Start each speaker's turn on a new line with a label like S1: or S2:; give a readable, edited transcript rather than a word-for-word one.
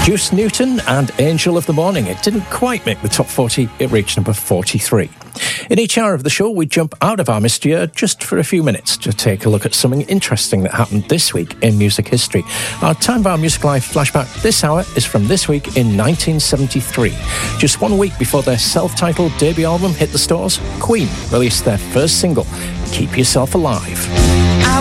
S1: Juice Newton and Angel of the Morning. It didn't quite make the top 40, it reached number 43. In each hour of the show, we jump out of our missed year just for a few minutes to take a look at something interesting that happened this week in music history. Our Time of Our Music Live flashback this hour is from this week in 1973. Just 1 week before their self-titled debut album hit the stores, Queen released their first single, Keep Yourself Alive.